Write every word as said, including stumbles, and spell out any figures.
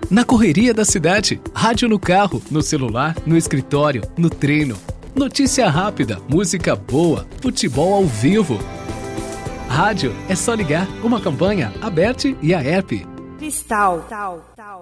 na correria da cidade, rádio no carro, no celular, no escritório, no treino. Notícia rápida, música boa, futebol ao vivo. Rádio é só ligar, uma campanha, Aberte e a app. Cristal.